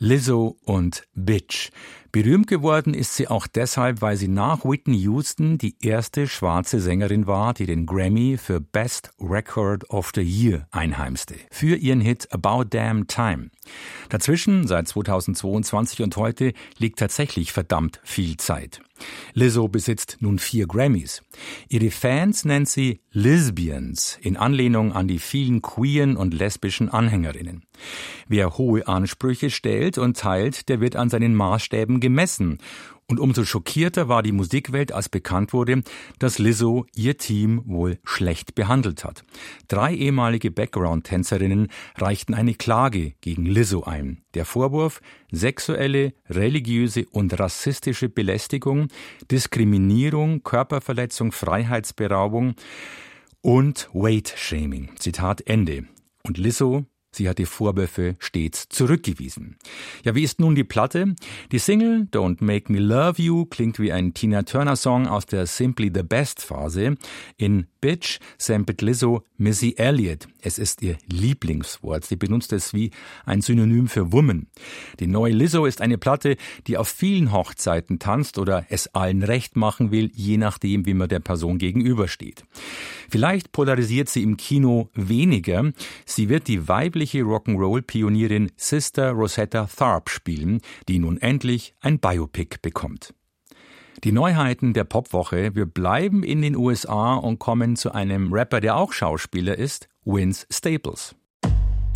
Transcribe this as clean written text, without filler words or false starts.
Lizzo und Bitch. Berühmt geworden ist sie auch deshalb, weil sie nach Whitney Houston die erste schwarze Sängerin war, die den Grammy für Best Record of the Year einheimste. Für ihren Hit About Damn Time. Dazwischen, seit 2022 und heute, liegt tatsächlich verdammt viel Zeit. Lizzo besitzt nun 4 Grammys. Ihre Fans nennt sie Lesbians, in Anlehnung an die vielen queeren und lesbischen Anhängerinnen. Wer hohe Ansprüche stellt und teilt, der wird an seinen Maßstäben gemessen. Und umso schockierter war die Musikwelt, als bekannt wurde, dass Lizzo ihr Team wohl schlecht behandelt hat. 3 ehemalige Background-Tänzerinnen reichten eine Klage gegen Lizzo ein. Der Vorwurf: sexuelle, religiöse und rassistische Belästigung, Diskriminierung, Körperverletzung, Freiheitsberaubung und Weight-Shaming. Zitat Ende. Und Lizzo, sie hat die Vorwürfe stets zurückgewiesen. Ja, wie ist nun die Platte? Die Single Don't Make Me Love You klingt wie ein Tina Turner-Song aus der Simply the Best-Phase. In Bitch samplet Lizzo Missy Elliott. Es ist ihr Lieblingswort. Sie benutzt es wie ein Synonym für Woman. Die neue Lizzo ist eine Platte, die auf vielen Hochzeiten tanzt oder es allen recht machen will, je nachdem, wie man der Person gegenübersteht. Vielleicht polarisiert sie im Kino weniger. Sie wird die weibliche Rock'n'Roll-Pionierin Sister Rosetta Tharpe spielen, die nun endlich ein Biopic bekommt. Die Neuheiten der Popwoche. Wir bleiben in den USA und kommen zu einem Rapper, der auch Schauspieler ist, Vince Staples.